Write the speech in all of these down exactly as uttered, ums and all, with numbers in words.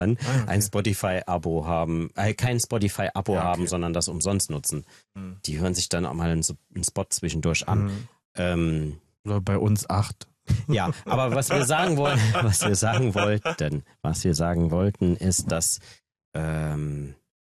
ah, okay. ein Spotify-Abo haben, äh, kein Spotify-Abo ja, okay. haben, sondern das umsonst nutzen. Mhm. Die hören sich dann auch mal einen, einen Spot zwischendurch an. Mhm. Ähm, Oder bei uns acht. Ja, aber was wir sagen wollen, was wir sagen wollten, was wir sagen wollten, ist, dass ähm,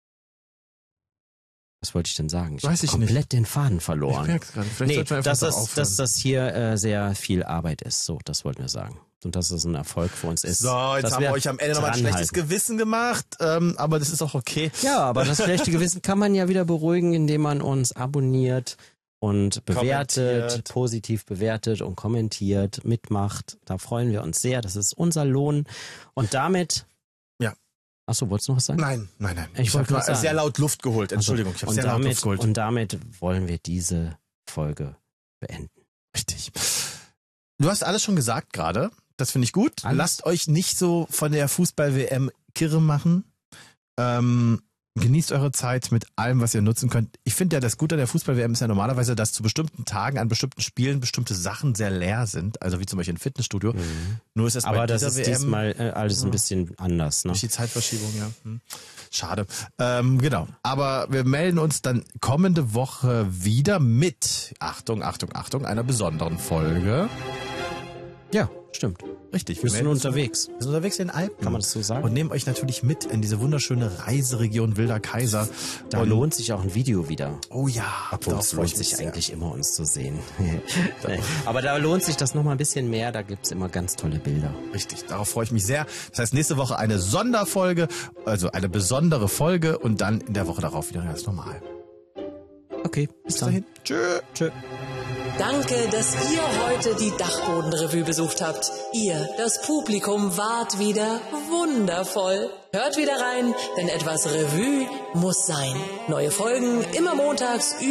was wollte ich denn sagen? Ich Weiß ich komplett nicht. den Faden verloren. Ich merk's gerade. Vielleicht nee, sollten wir einfach dass, so das, aufhören. dass das hier äh, sehr viel Arbeit ist. So, das wollten wir sagen. Und dass es ein Erfolg für uns ist. So, jetzt haben wir euch am Ende nochmal ein schlechtes Gewissen gemacht, ähm, aber das ist auch okay. Ja, aber das schlechte Gewissen kann man ja wieder beruhigen, indem man uns abonniert und bewertet, positiv bewertet und kommentiert, mitmacht. Da freuen wir uns sehr. Das ist unser Lohn. Und damit... Ja. Achso, wolltest du noch was sagen? Nein, nein, nein. Ich, ich habe mal sehr laut Luft geholt. Entschuldigung, ich habe sehr damit, laut Luft geholt. Und damit wollen wir diese Folge beenden. Richtig. Du hast alles schon gesagt gerade. Das finde ich gut. Alles? Lasst euch nicht so von der Fußball-W M kirre machen. Ähm, genießt eure Zeit mit allem, was ihr nutzen könnt. Ich finde ja, das Gute an der Fußball-W M ist ja normalerweise, dass zu bestimmten Tagen, an bestimmten Spielen, bestimmte Sachen sehr leer sind. Also wie zum Beispiel ein Fitnessstudio. Mhm. Nur ist es Aber bei das dieser ist W M diesmal äh, alles ein bisschen anders. Ne? Durch die Zeitverschiebung, ja. Hm. Schade. Ähm, genau. Aber wir melden uns dann kommende Woche wieder mit, Achtung, Achtung, Achtung, einer besonderen Folge. Ja, stimmt. Richtig. Wir sind unterwegs. Wir sind unterwegs in den Alpen. Kann man das so sagen? Und nehmen euch natürlich mit in diese wunderschöne Reiseregion Wilder Kaiser. Da und lohnt sich auch ein video wieder. Oh ja. Obwohl es lohnt sich sehr. eigentlich immer, uns zu sehen. Aber da lohnt sich das nochmal ein bisschen mehr. Da gibt's immer ganz tolle Bilder. Richtig, darauf freue ich mich sehr. Das heißt, nächste Woche eine Sonderfolge, also eine besondere Folge und dann in der Woche darauf wieder ganz normal. Okay, bis, bis dahin. Tschö. Tschö. Danke, dass ihr heute die Dachbodenrevue besucht habt. Ihr, das Publikum, wart wieder wundervoll. Hört wieder rein, denn etwas Revue muss sein. Neue Folgen immer montags